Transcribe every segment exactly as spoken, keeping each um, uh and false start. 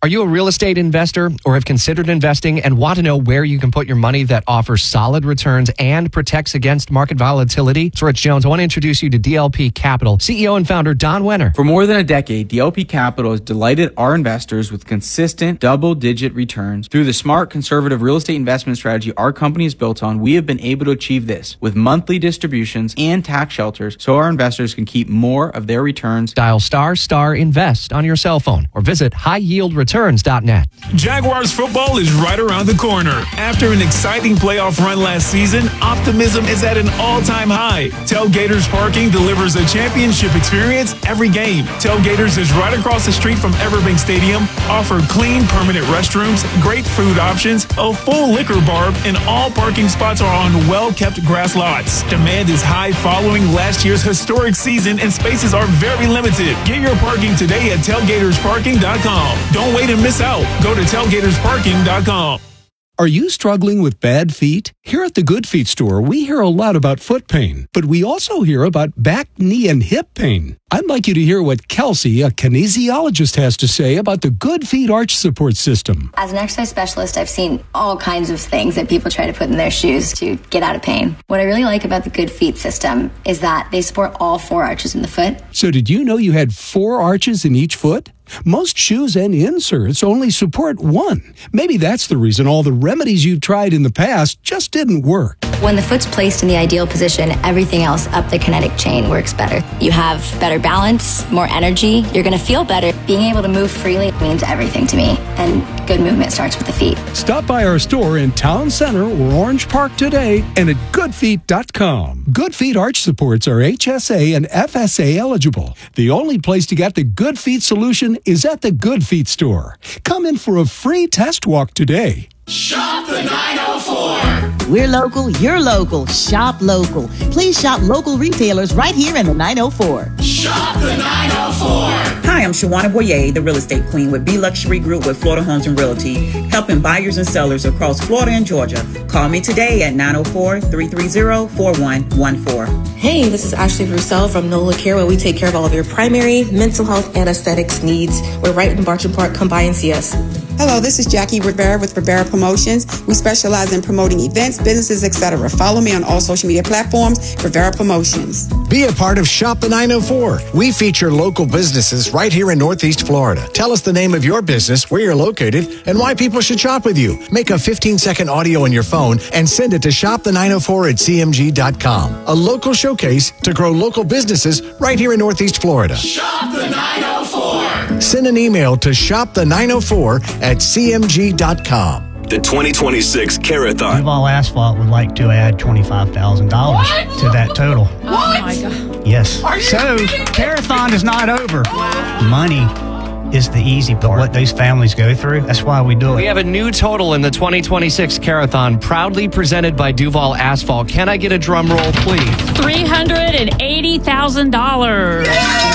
Are you a real estate investor or have considered investing and want to know where you can put your money that offers solid returns and protects against market volatility? It's Rich Jones. I want to introduce you to D L P Capital, C E O and founder Don Wenner. For more than a decade, D L P Capital has delighted our investors with consistent double-digit returns. Through the smart, conservative real estate investment strategy our company is built on, we have been able to achieve this with monthly distributions and tax shelters so our investors can keep more of their returns. Dial star star invest on your cell phone or visit high yield returns dot net. Jaguars football is right around the corner. After an exciting playoff run last season, optimism is at an all-time high. Tailgaters Parking delivers a championship experience every game. Tailgaters is right across the street from Everbank Stadium, offer clean, permanent restrooms, great food options, a full liquor bar, and all parking spots are on well-kept grass lots. Demand is high following last year's historic season, and spaces are very limited. Get your parking today at tailgaters parking dot com. Don't wait and miss out. Go to tailgaters parking dot com. Are you struggling with bad feet? Here at the Good Feet store, we hear a lot about foot pain, but we also hear about back, knee, and hip pain. I'd like you to hear what Kelsey, a kinesiologist, has to say about the Good Feet arch support system. As an exercise specialist, I've seen all kinds of things that people try to put in their shoes to get out of pain. What I really like about the Good Feet system is that they support all four arches in the foot. So did you know you had four arches in each foot? Most shoes and inserts only support one. Maybe that's the reason all the remedies you've tried in the past just didn't work. When the foot's placed in the ideal position, everything else up the kinetic chain works better. You have better balance, more energy. You're going to feel better. Being able to move freely means everything to me. And good movement starts with the feet. Stop by our store in Town Center or Orange Park today and at good feet dot com. Good Feet arch supports are H S A and F S A eligible. The only place to get the Good Feet solution is at the Good Feet store. Come in for a free test walk today. Shop the nine oh four. We're local, you're local. Shop local. Please shop local retailers right here in the nine oh four. Shop the nine oh four. Hi, I'm Shawana Boyer, the real estate queen with B Luxury Group with Florida Homes and Realty, helping buyers and sellers across Florida and Georgia. Call me today at nine oh four, three three zero, four one one four. Hey, this is Ashley Roussel from NOLA Care, where we take care of all of your primary, mental health, and aesthetics needs. We're right in Bartram Park. Come by and see us. Hello, this is Jackie Rivera with Rivera Promotions. We specialize in promoting events, businesses, et cetera. Follow me on all social media platforms, Rivera Promotions. Be a part of Shop the nine oh four. We feature local businesses right here in Northeast Florida. Tell us the name of your business, where you're located, and why people should shop with you. Make a fifteen-second audio on your phone and send it to shop the nine oh four at c m g dot com. A local showcase to grow local businesses right here in Northeast Florida. Shop the nine oh four. Send an email to shop the nine oh four at c m g dot com. The twenty twenty-six Carathon. Duval Asphalt would like to add twenty-five thousand dollars to that total. What? Oh my God. Yes. So, Carathon is not over. Wow. Money is the easy part. What those families go through, that's why we do it. We have a new total in the twenty twenty-six Carathon, proudly presented by Duval Asphalt. Can I get a drum roll, please? three hundred eighty thousand dollars.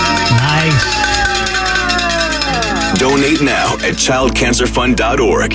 Nice. Donate now at child cancer fund dot org.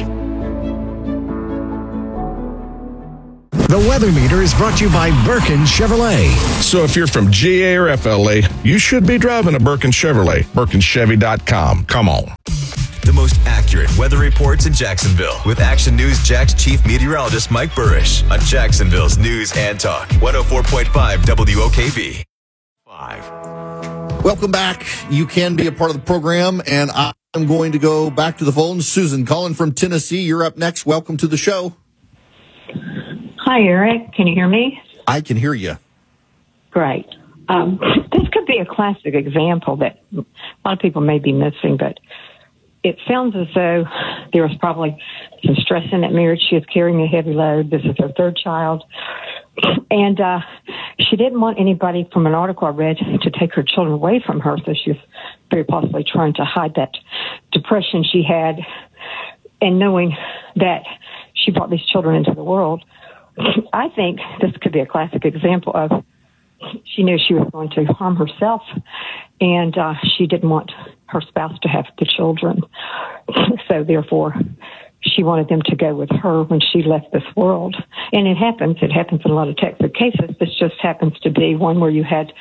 The Weather Meter is brought to you by Birkin Chevrolet. So if you're from G A or F L A, you should be driving a Birkin Chevrolet. Birkin Chevy dot com. Come on. The most accurate weather reports in Jacksonville with Action News Jack's chief meteorologist Mike Burrish on Jacksonville's News and Talk. one oh four point five W O K V. Five. Welcome back. You can be a part of the program, and I'm going to go back to the phone. Susan calling from Tennessee. You're up next. Welcome to the show. Hi, Eric. Can you hear me? I can hear you. Great. Um, this could be a classic example that a lot of people may be missing, but it sounds as though there was probably some stress in that marriage. She was carrying a heavy load. This is her third child. And uh, she didn't want anybody, from an article I read, to take her children away from her, so she was very possibly trying to hide that depression she had, and knowing that she brought these children into the world. I think this could be a classic example of she knew she was going to harm herself, and uh, she didn't want her spouse to have the children. So therefore, she wanted them to go with her when she left this world. And it happens. It happens in a lot of Texas cases. This just happens to be one where you had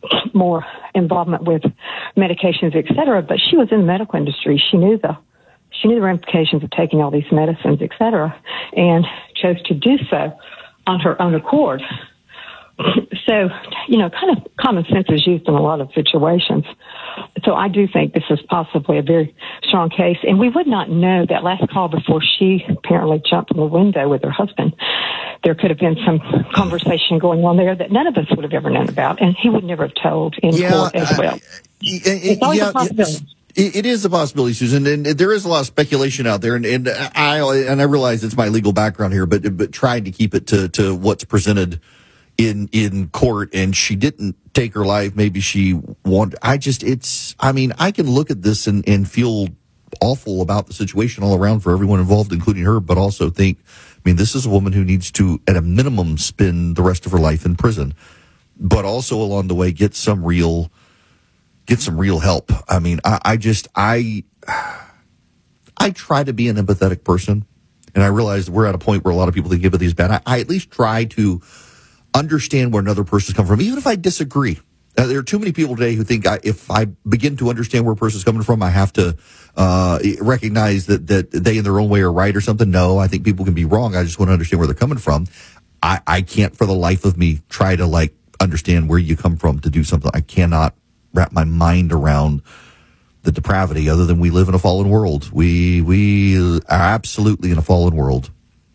more involvement with medications, et cetera. But she was in the medical industry. She knew the she knew the ramifications of taking all these medicines, et cetera, and chose to do so on her own accord. So, you know, kind of common sense is used in a lot of situations. So I do think this is possibly a very strong case. And we would not know that last call before she apparently jumped from the window with her husband. There could have been some conversation going on there that none of us would have ever known about, and he would never have told in yeah, court as well. Uh, it's always yeah, a possibility. It, it is a possibility, Susan, and there is a lot of speculation out there. And, and I and I realize it's my legal background here, but but trying to keep it to, to what's presented in in court. And she didn't take her life. Maybe she wanted. I just it's. I mean, I can look at this and, and feel awful about the situation all around for everyone involved, including her, but also think, I mean, this is a woman who needs to, at a minimum, spend the rest of her life in prison, but also along the way get some real. Get some real help. I mean, I, I just, I, I try to be an empathetic person, and I realize that we're at a point where a lot of people think empathy is bad. I, I at least try to understand where another person's come from, even if I disagree. Uh, there are too many people today who think I, if I begin to understand where a person's coming from, I have to uh, recognize that, that they in their own way are right or something. No, I think people can be wrong. I just want to understand where they're coming from. I, I can't for the life of me try to like understand where you come from to do something. I cannot wrap my mind around the depravity, other than we live in a fallen world. We we are absolutely in a fallen world,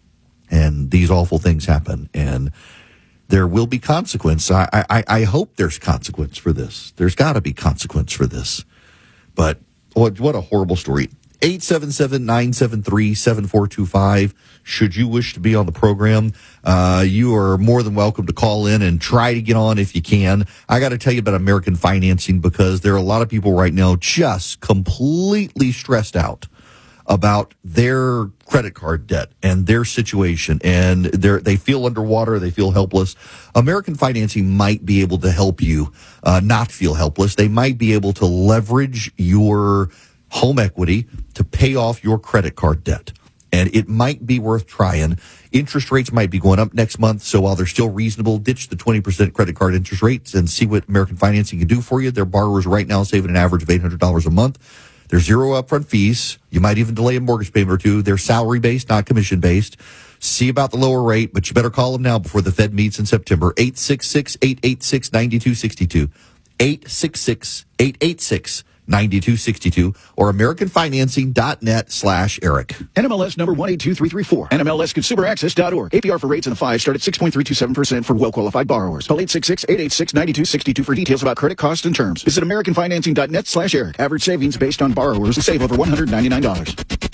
and these awful things happen, and there will be consequence. I I, I hope there's consequence for this. There's got to be consequence for this. But what what a horrible story. eight seven seven, nine seven three, seven four two five. Should you wish to be on the program, uh, you are more than welcome to call in and try to get on if you can. I got to tell you about American Financing, because there are a lot of people right now just completely stressed out about their credit card debt and their situation, and they they feel underwater, they feel helpless. American Financing might be able to help you uh, not feel helpless. They might be able to leverage your home equity to pay off your credit card debt. And it might be worth trying. Interest rates might be going up next month, so while they're still reasonable, ditch the twenty percent credit card interest rates and see what American Financing can do for you. Their borrowers right now saving an average of eight hundred dollars a month. There's zero upfront fees. You might even delay a mortgage payment or two. They're salary-based, not commission-based. See about the lower rate, but you better call them now before the Fed meets in September. eight six six, eight eight six, nine two six two. eight six six, eight eight six, nine two six two or american financing dot net slash Eric. N M L S number one eight two three three four. N M L S consumer access dot org. A P R for rates in the five start at six point three two seven percent for well-qualified borrowers. Call eight six six, eight eight six, nine two six two for details about credit costs and terms. Visit american financing dot net slash Eric. Average savings based on borrowers to save over one hundred ninety-nine dollars.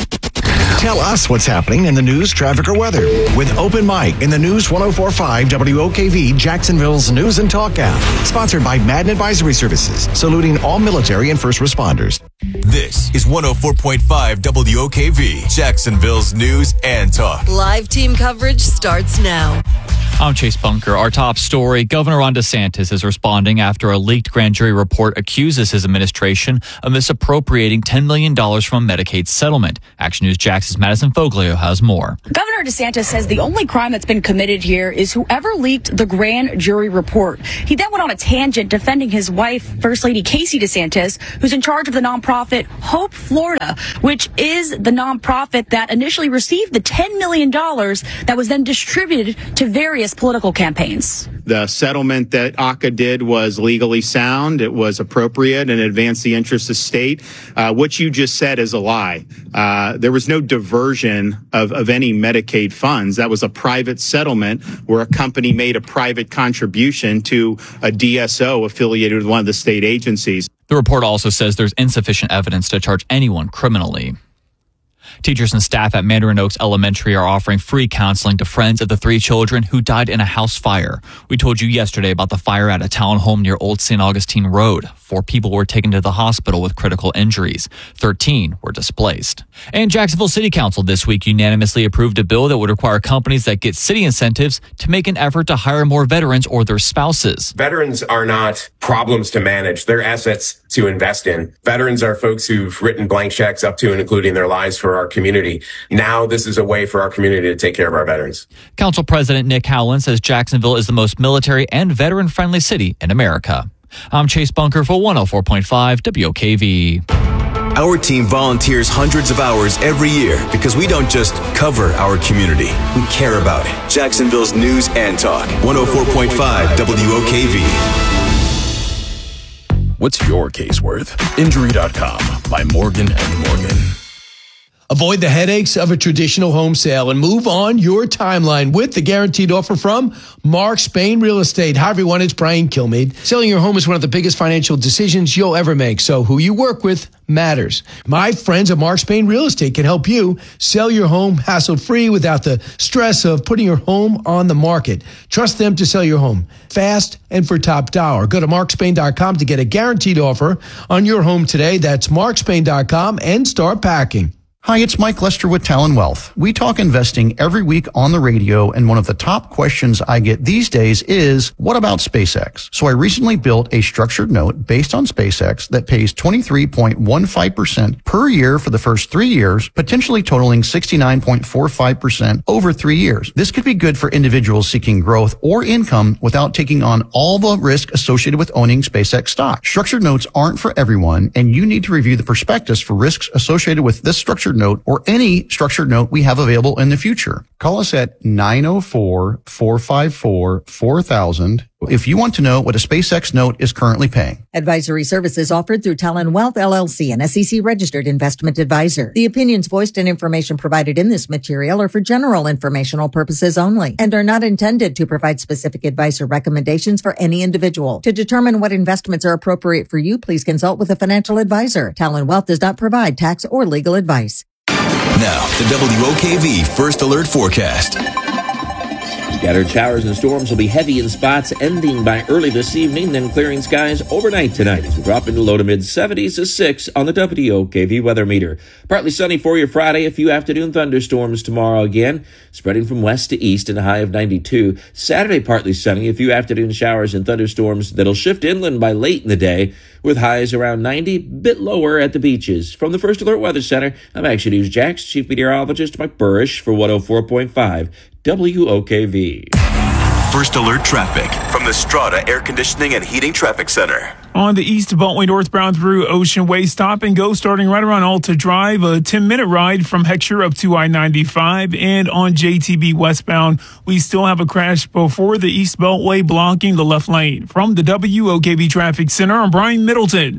Tell us what's happening in the news, traffic, or weather with Open Mic in the News one oh four point five W O K V, Jacksonville's News and Talk app. Sponsored by Madden Advisory Services, saluting all military and first responders. This is one oh four point five W O K V, Jacksonville's News and Talk. Live team coverage starts now. I'm Chase Bunker. Our top story, Governor Ron DeSantis is responding after a leaked grand jury report accuses his administration of misappropriating ten million dollars from a Medicaid settlement. Action News Jax's Madison Foglio has more. Governor DeSantis says the only crime that's been committed here is whoever leaked the grand jury report. He then went on a tangent defending his wife, First Lady Casey DeSantis, who's in charge of the nonprofit Hope Florida, which is the nonprofit that initially received the ten million dollars that was then distributed to various political campaigns. The settlement that A C A did was legally sound. It was appropriate and advanced the interests of state. Uh, what you just said is a lie. Uh, there was no diversion of, of any Medicaid funds. That was a private settlement where a company made a private contribution to a D S O affiliated with one of the state agencies. The report also says there's insufficient evidence to charge anyone criminally. Teachers and staff at Mandarin Oaks Elementary are offering free counseling to friends of the three children who died in a house fire. We told you yesterday about the fire at a town home near Old Saint Augustine Road. Four people were taken to the hospital with critical injuries. Thirteen were displaced. And Jacksonville City Council this week unanimously approved a bill that would require companies that get city incentives to make an effort to hire more veterans or their spouses. Veterans are not problems to manage. They're assets to invest in. Veterans are folks who've written blank checks up to and including their lives for our community. Now this is a way for our community to take care of our veterans. Council President Nick Howland says Jacksonville is the most military and veteran-friendly city in America. I'm Chase Bunker for one oh four point five W O K V. Our team volunteers hundreds of hours every year because we don't just cover our community, we care about it. Jacksonville's News and Talk, one oh four point five W O K V. What's your case worth? Injury dot com by Morgan and Morgan. Avoid the headaches of a traditional home sale and move on your timeline with the guaranteed offer from Mark Spain Real Estate. Hi, everyone. It's Brian Kilmeade. Selling your home is one of the biggest financial decisions you'll ever make, so who you work with matters. My friends at Mark Spain Real Estate can help you sell your home hassle-free without the stress of putting your home on the market. Trust them to sell your home fast and for top dollar. Go to mark spain dot com to get a guaranteed offer on your home today. That's mark spain dot com and start packing. Hi, it's Mike Lester with Talon Wealth. We talk investing every week on the radio, and one of the top questions I get these days is, what about SpaceX? So I recently built a structured note based on SpaceX that pays twenty-three point one five percent per year for the first three years, potentially totaling sixty-nine point four five percent over three years. This could be good for individuals seeking growth or income without taking on all the risk associated with owning SpaceX stock. Structured notes aren't for everyone, and you need to review the prospectus for risks associated with this structured note or any structured note we have available in the future. Call us at nine oh four, four five four, four thousand if you want to know what a SpaceX note is currently paying. Advisory services offered through Talon Wealth, L L C, an S E C-registered investment advisor. The opinions voiced and information provided in this material are for general informational purposes only and are not intended to provide specific advice or recommendations for any individual. To determine what investments are appropriate for you, please consult with a financial advisor. Talon Wealth does not provide tax or legal advice. Now, the W O K V First Alert Forecast. Scattered showers and storms will be heavy in spots ending by early this evening, then clearing skies overnight tonight as we drop into low to mid seventies to six on the W O K V weather meter. Partly sunny for your Friday, a few afternoon thunderstorms tomorrow again, spreading from west to east and a high of ninety-two. Saturday, partly sunny, a few afternoon showers and thunderstorms that'll shift inland by late in the day with highs around ninety, bit lower at the beaches. From the First Alert Weather Center, I'm Action News Jax Chief Meteorologist Mike Burrish for one oh four point five W O K V. First Alert Traffic from the Strata Air Conditioning and Heating Traffic Center. On the East Beltway northbound through Ocean Way, stop and go starting right around Alta Drive, a ten-minute ride from Heckscher up to I ninety-five. And on J T B westbound, we still have a crash before the East Beltway blocking the left lane. From the W O K V Traffic Center, I'm Brian Middleton.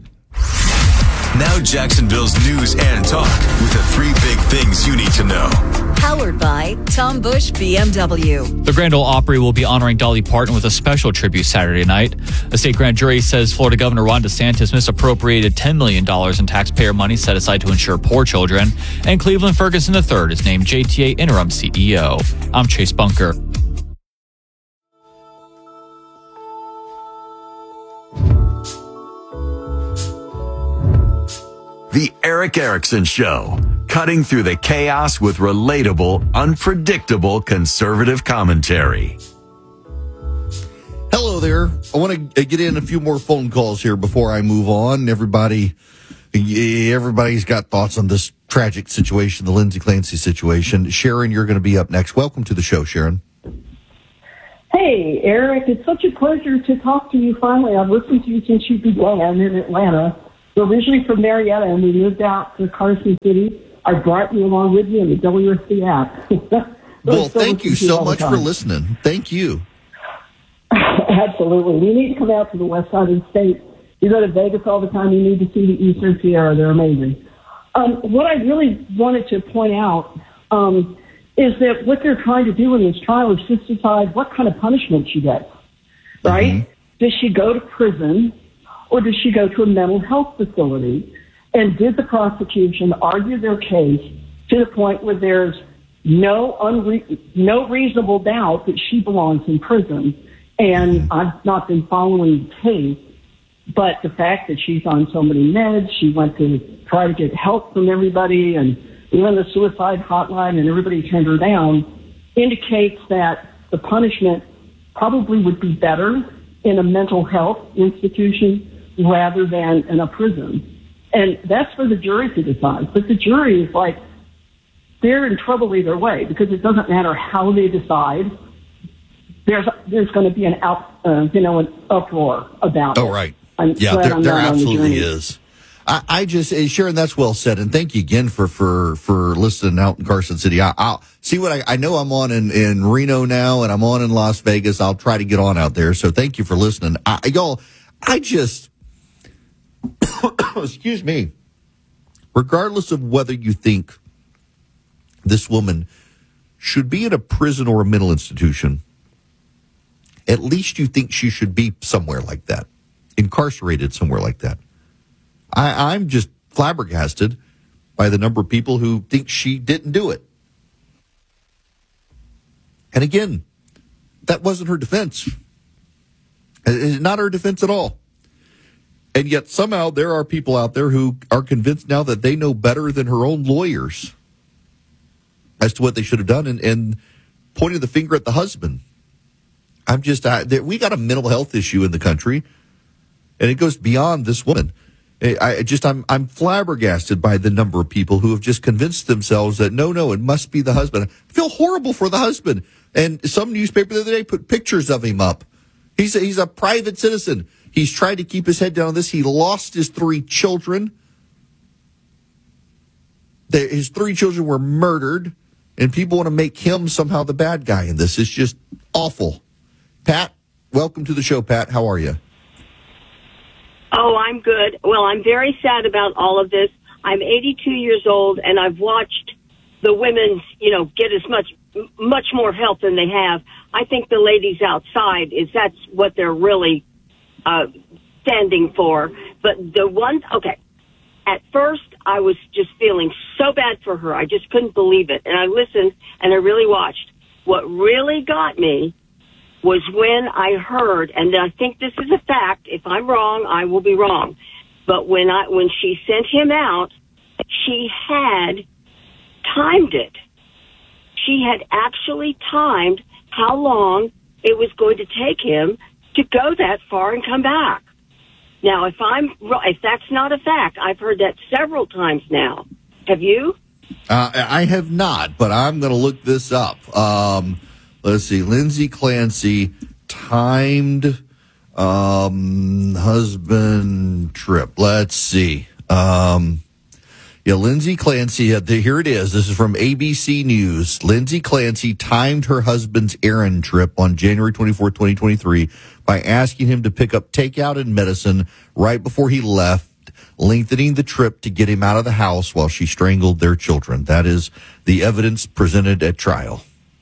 Now Jacksonville's News and Talk with the three big things you need to know. Powered by Tom Bush B M W. The Grand Ole Opry will be honoring Dolly Parton with a special tribute Saturday night. A state grand jury says Florida Governor Ron DeSantis misappropriated ten million dollars in taxpayer money set aside to ensure poor children. And Cleveland Ferguson the third is named J T A interim C E O. I'm Chase Bunker. The Eric Erickson Show, cutting through the chaos with relatable, unpredictable conservative commentary. Hello there. I want to get in a few more phone calls here before I move on. Everybody, everybody's got thoughts on this tragic situation, the Lindsay Clancy situation. Sharon, you're going to be up next. Welcome to the show, Sharon. Hey, Eric, it's such a pleasure to talk to you finally. I've listened to you since you began in Atlanta. We're originally from Marietta, and we moved out to Carson City. I brought you along with me in the W S C app. Well, thank you so much for listening. Thank you. Absolutely. You need to come out to the west side of the state. You go to Vegas all the time. You need to see the Eastern Sierra. They're amazing. Um, what I really wanted to point out um, is that what they're trying to do in this trial is just decide what kind of punishment she gets, right? Mm-hmm. Does she go to prison? Or does she go to a mental health facility? And did the prosecution argue their case to the point where there's no unre- no reasonable doubt that she belongs in prison? And I've not been following the case, but the fact that she's on so many meds, she went to try to get help from everybody, and even the suicide hotline, and everybody turned her down, indicates that the punishment probably would be better in a mental health institution rather than in a prison. And that's for the jury to decide. But the jury is like, they're in trouble either way, because it doesn't matter how they decide. There's there's going to be an out, uh, you know, an uproar about oh, it. right. I'm yeah, there, there absolutely is. I, I just, uh, Sharon, that's well said. And thank you again for, for, for listening out in Carson City. I, I'll see what I, I know I'm on in, in Reno now and I'm on in Las Vegas. I'll try to get on out there. So thank you for listening. I, y'all, I just, excuse me, regardless of whether you think this woman should be in a prison or a mental institution, at least you think she should be somewhere like that, incarcerated somewhere like that. I, I'm just flabbergasted by the number of people who think she didn't do it. And again, that wasn't her defense. It's not her defense at all. And yet somehow there are people out there who are convinced now that they know better than her own lawyers as to what they should have done, and, and pointing the finger at the husband. I'm just, I, we got a mental health issue in the country, and it goes beyond this woman. I just, I'm, I'm flabbergasted by the number of people who have just convinced themselves that no, no, it must be the husband. I feel horrible for the husband. And some newspaper the other day put pictures of him up. He's a, he's a private citizen. He's tried to keep his head down on this. He lost his three children. The, his three children were murdered, and people want to make him somehow the bad guy in this. It's just awful. Pat, welcome to the show, Pat. How are you? Oh, I'm good. Well, I'm very sad about all of this. I'm eighty-two years old, and I've watched the women, you know, get as much, much more help than they have. I think the ladies outside is that's what they're really uh, standing for. But the one, okay, at first I was just feeling so bad for her. I just couldn't believe it. And I listened and I really watched. What really got me was when I heard, and I think this is a fact, if I'm wrong, I will be wrong, but when I when she sent him out, she had timed it. She had actually timed how long it was going to take him to go that far and come back. Now, if I'm if that's not a fact, I've heard that several times now. Have you? Uh, I have not, but I'm going to look this up. Um Let's see, Lindsay Clancy timed um, husband trip. Let's see. Um, yeah, Lindsay Clancy, uh, the, here it is. This is from A B C News. Lindsay Clancy timed her husband's errand trip on January twenty-fourth, twenty twenty-three by asking him to pick up takeout and medicine right before he left, lengthening the trip to get him out of the house while she strangled their children. That is the evidence presented at trial.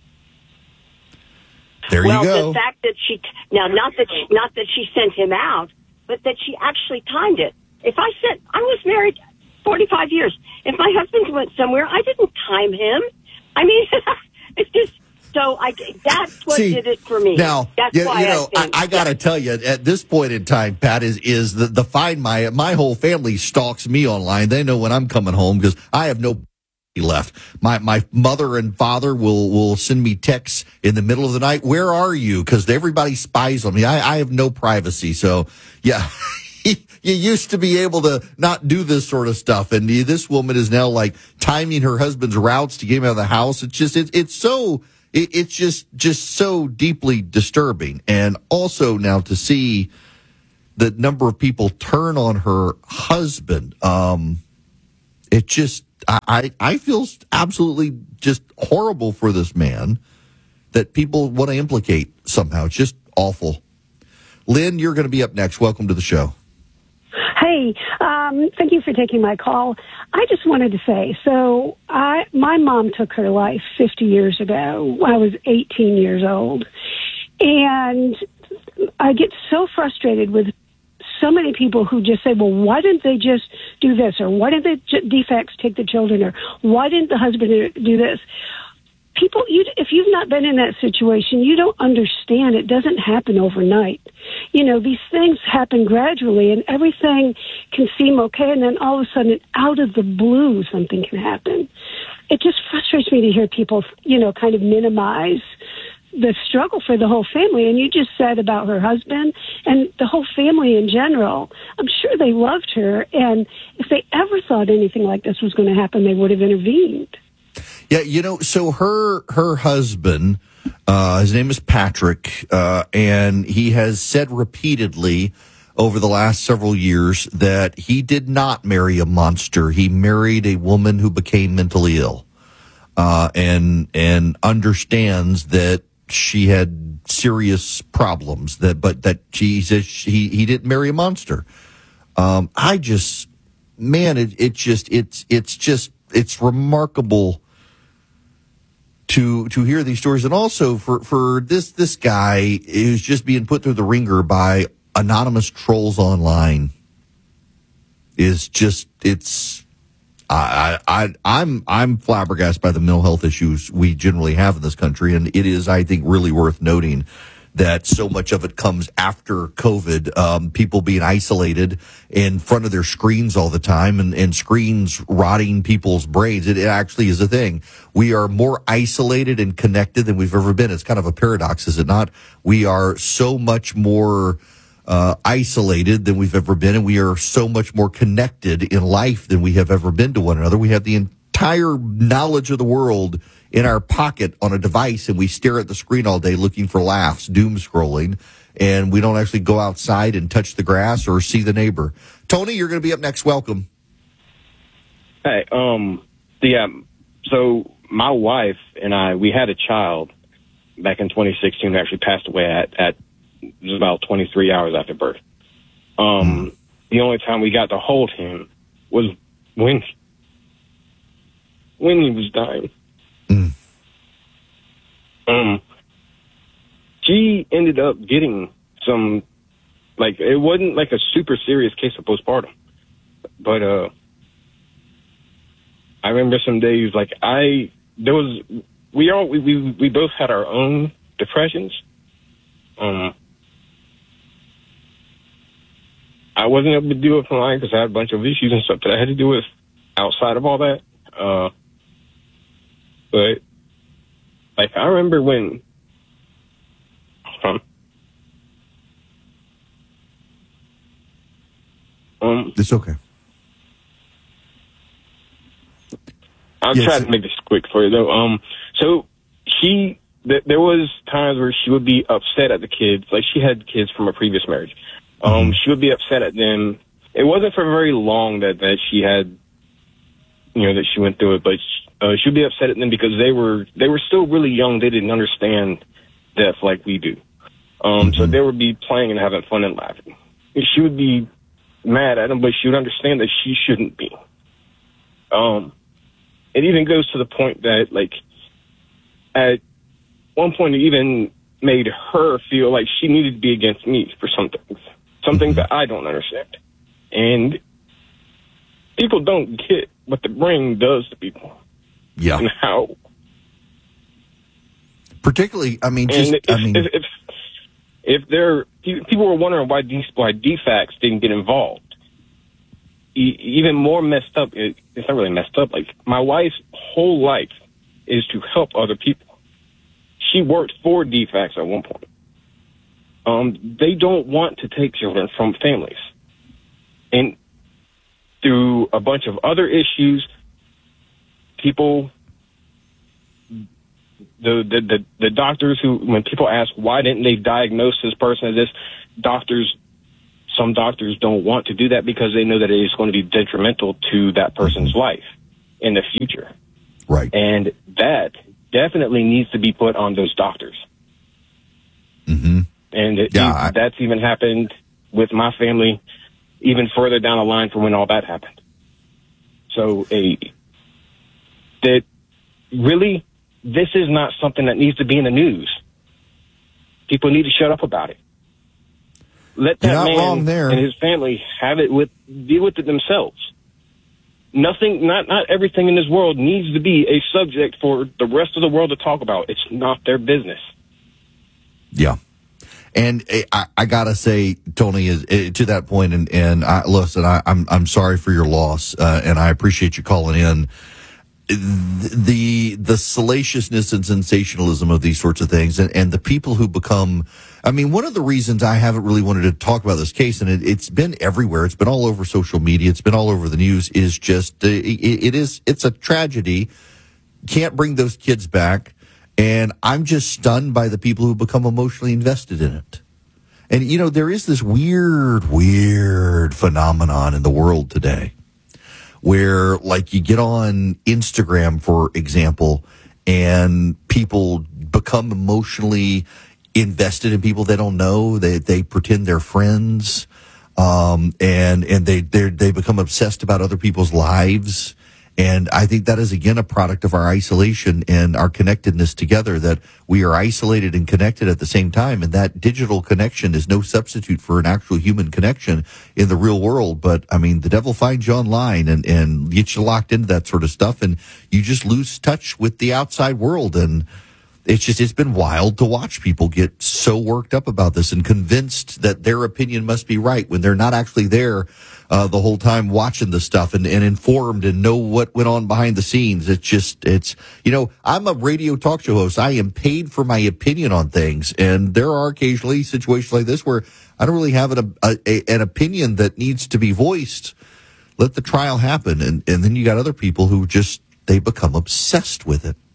There well, you go. The fact that she now not that she, not that she sent him out, but that she actually timed it. If I said I was married forty-five years, if my husband went somewhere, I didn't time him. I mean, it's just so I. That's what See, did it for me. Now, that's you, why you know, I, I, think, I got to tell you, at this point in time, Pat, is is the the find my my whole family stalks me online. They know when I'm coming home because I have no left. My my mother and father will will send me texts in the middle of the night. Where are you? Because everybody spies on me. I, I have no privacy. So yeah, you used to be able to not do this sort of stuff, and this woman is now like timing her husband's routes to get him out of the house. It's just it's it's so it, it's just just so deeply disturbing, and also now to see the number of people turn on her husband. Um, it just. I, I feel absolutely just horrible for this man that people want to implicate somehow. It's just awful. Lynn, you're going to be up next. Welcome to the show. Hey, um, thank you for taking my call. I just wanted to say, so I, my mom took her life fifty years ago. I was eighteen years old. And I get so frustrated with so many people who just say, well, why didn't they just do this? Or why didn't the defects take the children? Or why didn't the husband do this? People, you, if you've not been in that situation, you don't understand. It doesn't happen overnight. You know, these things happen gradually, and everything can seem okay, and then all of a sudden, out of the blue, something can happen. It just frustrates me to hear people, you know, kind of minimize the struggle for the whole family. And you just said about her husband and the whole family in general. I'm sure they loved her, and if they ever thought anything like this was going to happen, they would have intervened. Yeah, you know, so her her husband, uh, his name is Patrick, uh, and he has said repeatedly over the last several years that he did not marry a monster. He married a woman who became mentally ill, uh, and and understands that she had serious problems. That, but that she says he he didn't marry a monster. Um, I just, man, it it just it's it's just it's remarkable to to hear these stories, and also for for this this guy who's just being put through the ringer by anonymous trolls online is just it's I I I'm I'm flabbergasted by the mental health issues we generally have in this country, and it is, I think, really worth noting that so much of it comes after COVID, um, people being isolated in front of their screens all the time, and, and screens rotting people's brains. It, it actually is a thing. We are more isolated and connected than we've ever been. It's kind of a paradox, is it not? We are so much more uh, isolated than we've ever been, and we are so much more connected in life than we have ever been to one another. We have the entire knowledge of the world in our pocket on a device, and we stare at the screen all day looking for laughs, doom scrolling, and we don't actually go outside and touch the grass or see the neighbor. Tony, you're going to be up next. Welcome. Hey, um, yeah, so my wife and I, we had a child back in twenty sixteen who actually passed away at, at just about twenty-three hours after birth. Um, mm. The only time we got to hold him was when, when he was dying. Mm. Um, she ended up getting some, like, it wasn't like a super serious case of postpartum, but uh, I remember some days, like, I, there was, we all, we, we, we both had our own depressions. Um, I wasn't able to deal with mine because I had a bunch of issues and stuff that I had to deal with outside of all that. Uh, But, like, I remember when, um, um it's okay. I'll yes. try to make this quick for you, though. Um, so she, th- there was times where she would be upset at the kids. Like, she had kids from a previous marriage. Um, mm-hmm. She would be upset at them. It wasn't for very long that, that she had, you know, that she went through it, but she, Uh, she'd be upset at them because they were they were still really young. They didn't understand death like we do. Um, mm-hmm. So they would be playing and having fun and laughing. And she would be mad at them, but she would understand that she shouldn't be. Um, it even goes to the point that, like, at one point it even made her feel like she needed to be against me for some things, some things that I don't understand. And people don't get what the brain does to people. Yeah. And how? Particularly, I mean, just, if, I mean, if, if, if there, people were wondering why these, why D FACS didn't get involved. E- even more messed up. It, it's not really messed up. Like, my wife's whole life is to help other people. She worked for D FACS at one point. Um, they don't want to take children from families, and through a bunch of other issues, people, the, the, the, the doctors who, when people ask why didn't they diagnose this person as this, doctors, some doctors don't want to do that because they know that it is going to be detrimental to that person's life in the future. Right. And that definitely needs to be put on those doctors. Mm-hmm. And it, yeah, it, I, that's even happened with my family, even further down the line from when all that happened. So a, that really, this is not something that needs to be in the news. People need to shut up about it. Let that man and his family have it with, deal with it themselves. Nothing, not, not everything in this world needs to be a subject for the rest of the world to talk about. It's not their business. Yeah. And I, I gotta say, Tony, is to that point, and and I, listen, I, I'm I'm sorry for your loss, uh, and I appreciate you calling in. The the salaciousness and sensationalism of these sorts of things, and, and the people who become, I mean, one of the reasons I haven't really wanted to talk about this case, and it, it's been everywhere, it's been all over social media, it's been all over the news, is just uh, it, it is it's a tragedy. Can't bring those kids back. And I'm just stunned by the people who become emotionally invested in it. And, you know, there is this weird, weird phenomenon in the world today where, like, you get on Instagram, for example, and people become emotionally invested in people they don't know. They they pretend they're friends, um, and and they they they become obsessed about other people's lives. And I think that is, again, a product of our isolation and our connectedness together, that we are isolated and connected at the same time. And that digital connection is no substitute for an actual human connection in the real world. But, I mean, the devil finds you online and, and gets you locked into that sort of stuff. And you just lose touch with the outside world. And it's just, it's been wild to watch people get so worked up about this and convinced that their opinion must be right when they're not actually there uh, the whole time watching the stuff and, and informed and know what went on behind the scenes. It's just, it's, you know, I'm a radio talk show host. I am paid for my opinion on things. And there are occasionally situations like this where I don't really have an, a, a, an opinion that needs to be voiced. Let the trial happen. And, and then you got other people who just, they become obsessed with it.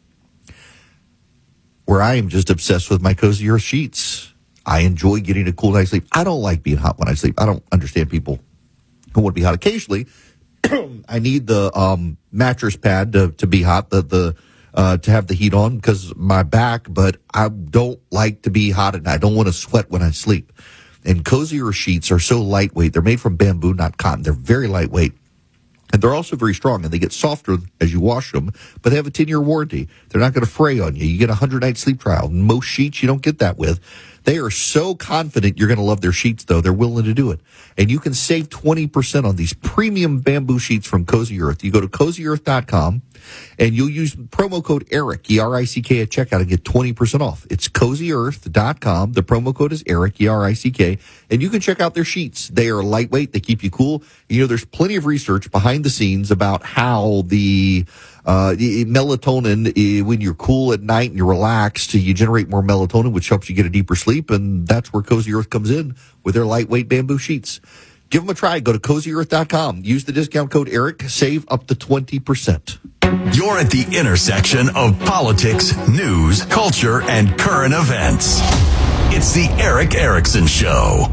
Where I am just obsessed with my Cozy Earth sheets. I enjoy getting a cool night's sleep. I don't like being hot when I sleep. I don't understand people who want to be hot occasionally. I need the um, mattress pad to, to be hot, the the uh, to have the heat on because my back. But I don't like to be hot at night. I don't want to sweat when I sleep. And Cozy Earth sheets are so lightweight. They're made from bamboo, not cotton. They're very lightweight. And they're also very strong, and they get softer as you wash them, but they have a ten-year warranty. They're not going to fray on you. You get a one hundred night sleep trial. Most sheets you don't get that with. They are so confident you're going to love their sheets, though. They're willing to do it. And you can save twenty percent on these premium bamboo sheets from Cozy Earth. You go to cozy earth dot com, and you'll use promo code ERIC, E R I C K, at checkout and get twenty percent off. It's cozy earth dot com. The promo code is ERIC, E R I C K, and you can check out their sheets. They are lightweight. They keep you cool. You know, there's plenty of research behind the scenes about how the uh, melatonin, uh, when you're cool at night and you're relaxed, you generate more melatonin, which helps you get a deeper sleep, and that's where Cozy Earth comes in with their lightweight bamboo sheets. Give them a try. Go to cozy earth dot com. Use the discount code ERIC. Save up to twenty percent. You're at the intersection of politics, news, culture, and current events. It's the Eric Erickson Show.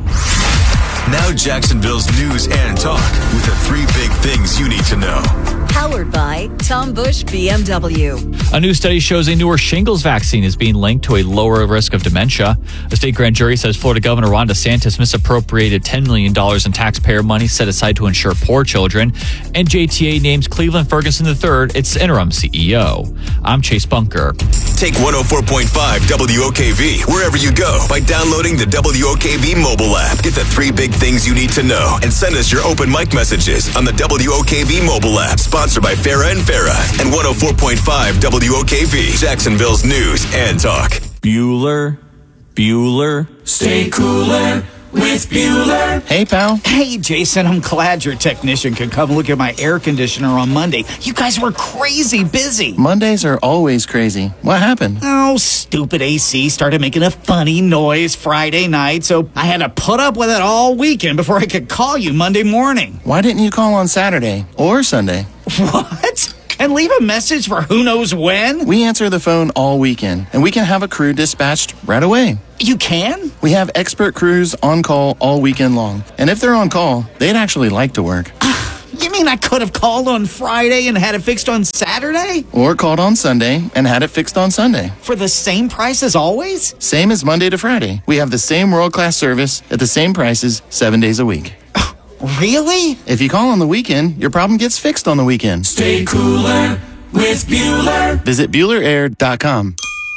Now Jacksonville's news and talk with the three big things you need to know. Powered by Tom Bush B M W. A new study shows a newer shingles vaccine is being linked to a lower risk of dementia. A state grand jury says Florida Governor Ron DeSantis misappropriated ten million dollars in taxpayer money set aside to insure poor children. And J T A names Cleveland Ferguson the third its interim C E O. I'm Chase Bunker. Take one oh four point five W O K V wherever you go by downloading the W O K V mobile app. Get the three big things you need to know and send us your open mic messages on the W O K V mobile app. Sponsored by Farah and Farah and one oh four point five W O K V, Jacksonville's news and talk. Bueller, Bueller, stay cooler with Bueller. Hey, pal. Hey, Jason, I'm glad your technician could come look at my air conditioner on Monday. You guys were crazy busy. Mondays are always crazy. What happened? Oh, stupid A C started making a funny noise Friday night, so I had to put up with it all weekend before I could call you Monday morning. Why didn't you call on Saturday or Sunday? What? And leave a message for who knows when? We answer the phone all weekend, and we can have a crew dispatched right away. You can? We have expert crews on call all weekend long. And if they're on call, they'd actually like to work. You mean I could have called on Friday and had it fixed on Saturday? Or called on Sunday and had it fixed on Sunday. For the same price as always? Same as Monday to Friday. We have the same world-class service at the same prices seven days a week. Really? If you call on the weekend, your problem gets fixed on the weekend. Stay cooler with Bueller. Visit Bueller Air dot com.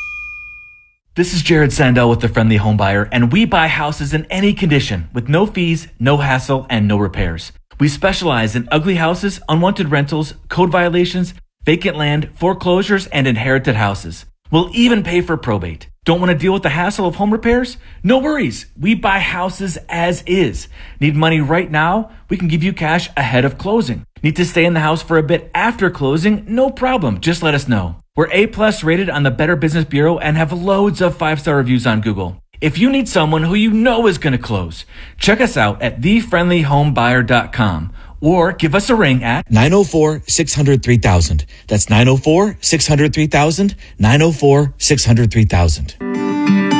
This is Jared Sandell with The Friendly Home Buyer, and we buy houses in any condition with no fees, no hassle, and no repairs. We specialize in ugly houses, unwanted rentals, code violations, vacant land, foreclosures, and inherited houses. We'll even pay for probate. Don't want to deal with the hassle of home repairs? No worries. We buy houses as is. Need money right now? We can give you cash ahead of closing. Need to stay in the house for a bit after closing? No problem. Just let us know. We're A plus rated on the Better Business Bureau and have loads of five-star reviews on Google. If you need someone who you know is going to close, check us out at the friendly home buyer dot com or give us a ring at nine oh four, six hundred, three thousand. That's nine oh four, six hundred, three thousand, nine oh four, six hundred, three thousand.